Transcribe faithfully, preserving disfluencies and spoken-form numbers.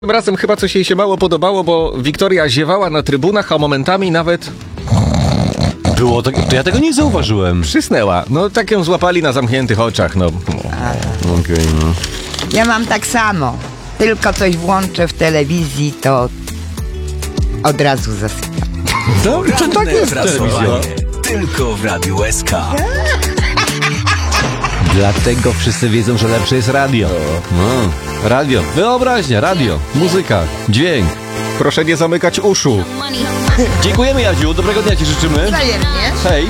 Tym razem chyba coś jej się mało podobało, bo Wiktoria ziewała na trybunach, a momentami nawet Było tak, to ja tego nie zauważyłem. przysnęła. No tak ją złapali na zamkniętych oczach, no. Okej, okay, no. Ja mam tak samo. Tylko coś włączę w telewizji, to od razu zasypiam. Dobrze, czy tak jest telewizja? Frasowanie. Tylko w Radiu S K. Dlatego wszyscy wiedzą, że lepsze jest radio. No, radio, wyobraźnia, radio, muzyka, dźwięk. Proszę nie zamykać uszu. Dziękujemy, Jadziu, dobrego dnia ci życzymy. Wzajemnie. Hej.